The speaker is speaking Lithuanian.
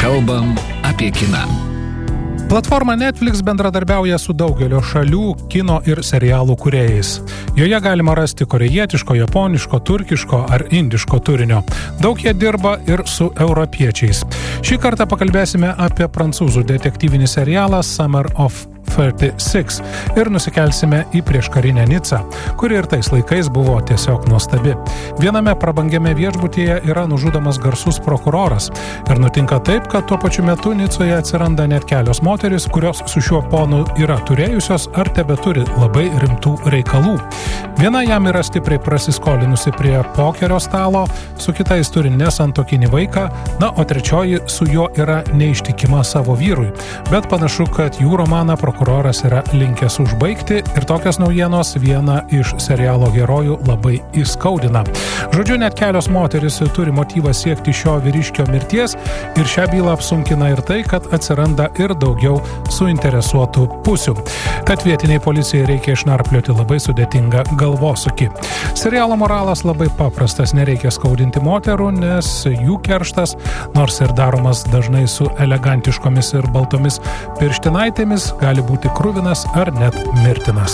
Kalbam apie kiną. Platforma Netflix bendradarbiauja su daugelio šalių kino ir serialų kūrėjais. Joje galima rasti korejietiško, japoniško, turkiško ar indiško turinio. Daug jie dirba ir su europiečiais. Šį kartą pakalbėsime apie prancūzų detektyvinį serialą Summer of 36 ir nusikelsime į prieškarinę Nicą, kuri ir tais laikais buvo tiesiog nuostabi. Viename prabangiame viešbutyje yra nužudomas garsus prokuroras ir nutinka taip, kad tuo pačiu metu Nicoje atsiranda net kelios moteris, kurios su šiuo ponu yra turėjusios ar tebeturi labai rimtų reikalų. Viena jam yra stipriai prasiskolinusi prie pokerio stalo, su kitais turi nesantuokinį vaiką, na, o trečioji su juo yra neištikima savo vyrui. Bet panašu, kad jų romaną prokuroras yra linkęs užbaigti ir tokios naujienos vieną iš serialo herojų labai įskaudina. Žodžiu, net kelios moteris turi motyvą siekti šio vyriškio mirties ir šią bylą apsunkina ir tai, kad atsiranda ir daugiau suinteresuotų pusių. Tad vietiniai policijai reikia išnarplioti labai sudėtingą galvosūkį. Serialo moralas labai paprastas, nereikia skaudinti moterų, nes jų kerštas, nors ir daromas dažnai su elegantiškomis ir baltomis pirštinaitėmis, gali būti kruvinas ar net mirtinas.